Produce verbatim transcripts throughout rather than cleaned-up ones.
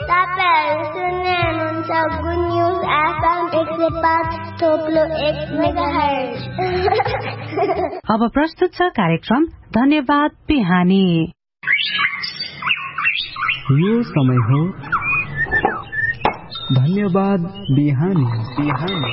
तपाईहरु सुन्दै हुनुहुन्छ गुड न्युज एफएम एक सय पाँच थोप्लो एक मेगाहर्ज। अब प्रस्तुत छ कार्यक्रम धन्यवाद बिहानी। यो समय हो धन्यवाद बिहानी। बिहानी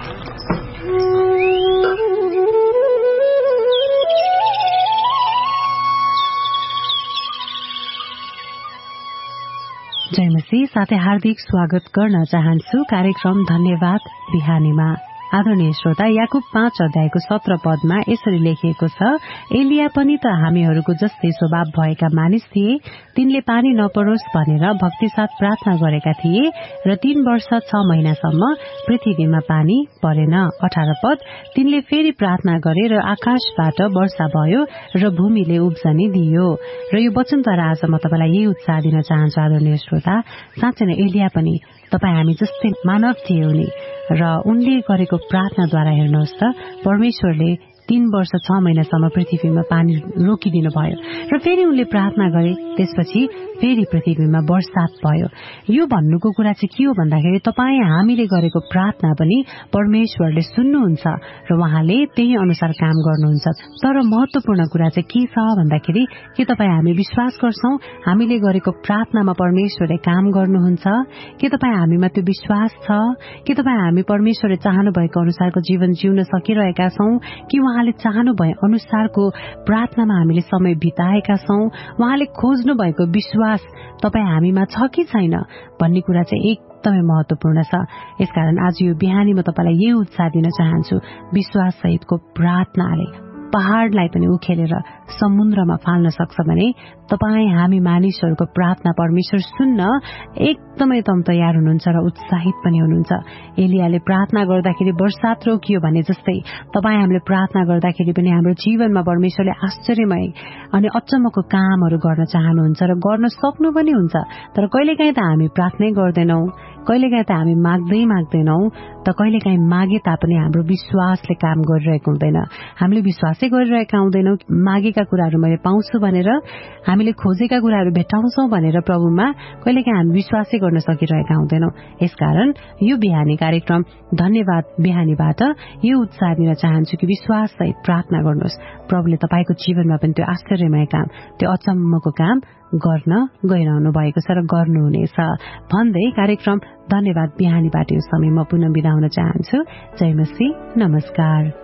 जयमसी साथै हार्दिक स्वागत गर्न चाहन्छु कार्यक्रम धन्यवाद बिहानीमा। आदरणीय श्रोता, याकुब पाँच अध्यायको सत्र पदमा यसरी लेखिएको छ, एलिया पनि त हामीहरूको जस्तै स्वभाव भएका मानिस थिए, तिनले पानी नपरोस् भनेर भक्तिसाथ प्रार्थना गरेका थिए र तीन वर्ष छ महिनासम्म पृथ्वीमा पानी परेन। अठार पद, तिनले फेरि प्रार्थना गरे र आकाशबाट वर्षा भयो र भूमिले उब्जनी दियो। र यो वचनद्वारा आज म तपाईलाई यही उत्साह दिन चाहन्छु आदरणीय श्रोता, साँच्चै नै एलिया पनि तपाईँ हामी जस्तै मानव थिए उनी, र उनले गरेको प्रार्थनाद्वारा हेर्नुहोस् त परमेश्वरले तीन वर्ष छ महिनासम्म पृथ्वीमा पानी रोकिदिनु भयो र फेरि उनले प्रार्थना गरे, त्यसपछि फेरि पृथ्वीमा वर्षात भयो। यो भन्नुको कुरा चाहिँ के हो भन्दाखेरि तपाईँ हामीले गरेको प्रार्थना पनि परमेश्वरले सुन्नुहुन्छ र उहाँले त्यही अनुसार काम गर्नुहुन्छ। तर महत्वपूर्ण कुरा चाहिँ के छ भन्दाखेरि के तपाईँ हामी विश्वास गर्छौं हामीले गरेको प्रार्थनामा परमेश्वरले काम गर्नुहुन्छ? के तपाईँ हामीमा त्यो विश्वास छ? के तपाईँ हामी परमेश्वरले चाहनु भएको अनुसारको जीवन जिउन सकिरहेका छौं कि उहाँले चाहनु भए अनुसारको प्रार्थनामा हामीले समय बिताएका छौं? उहाँले खोज्नु भएको विश्वास तपाईँ हामीमा छ कि छैन भन्ने कुरा चाहिँ एकदमै महत्वपूर्ण छ। यसकारण आज यो बिहानी म तपाईलाई यही उत्साह दिन चाहन्छु, विश्वास सहितको प्रार्थनाले पहाड़लाई पनि उखेलेर समुद्रमा फाल्न सक्छ भने तपाईँ हामी मानिसहरूको प्रार्थना परमेश्वर सुन्न एकदमै तम तयार हुनुहुन्छ र उत्साहित पनि हुनुहुन्छ। एलियाले प्रार्थना गर्दाखेरि वर्षात रोकियो भने जस्तै तपाईँ हामीले प्रार्थना गर्दाखेरि पनि हाम्रो जीवनमा परमेश्वरले आश्चर्यमय अनि अचम्मको कामहरू गर्न चाहनुहुन्छ र गर्न सक्नु पनि हुन्छ। तर कहिलेकाहीँ त हामी प्रार्थनै गर्दैनौ, कहिलेकाहीँ त हामी माग्दै माग्दैनौ, त कहिलेकाहीँ मागे तापनि हाम्रो विश्वासले काम गरिरहेको हुँदैन। हामीले विश्वासै गरिरहेका हुँदैनौ मागेका कुराहरू मैले पाउँछु भनेर, हामीले खोजेका कुराहरू भेटाउँछौ भनेर प्रभुमा कहिलेकाहीँ हामी विश्वासै गर्न सकिरहेका हुँदैनौ। यसकारण यो बिहानी कार्यक्रम धन्यवाद बिहानीबाट यो उत्साह दिन चाहन्छु कि विश्वास सहित प्रार्थना गर्नुहोस्, प्रभुले तपाईको जीवनमा पनि त्यो आश्चर्यमय काम, त्यो अचम्मको काम गर्न गइरहनु भएको छ र गर्नुहुनेछ भन्दै कार्यक्रम धन्यवाद बिहानीबाट यो समय म पुनः बिदा हुन चाहन्छु। जय मसीह, नमस्कार।